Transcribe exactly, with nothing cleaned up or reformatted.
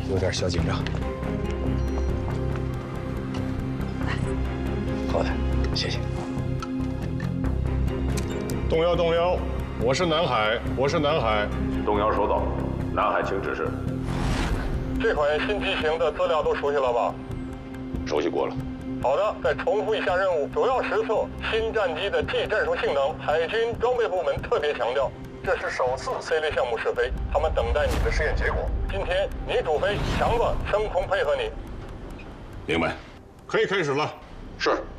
有点小紧张。好的，谢谢。 动摇，动摇，我是南海，我是南海。 动摇收到，南海请指示。 这款新机型的资料都熟悉了吧？ 熟悉过了。 好的，再重复一下任务，主要实测新战机的技战术性能。海军装备部门特别强调，这是首次 C 类项目试飞，他们等待你的试验结果。今天你主飞，强子升空配合你。 明白。 可以开始了。 是。